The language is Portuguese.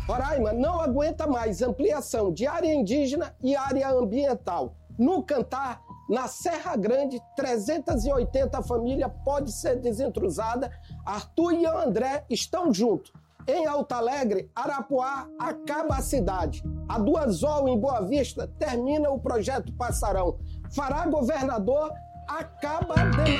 Roraima não aguenta mais ampliação de área indígena e área ambiental. No Cantar, na Serra Grande, 380 famílias pode ser desentrusada. Arthur e André estão juntos. Em Alto Alegre, Arapuá acaba a cidade. A Duazol, em Boa Vista, termina o projeto Passarão. Fará Governador acaba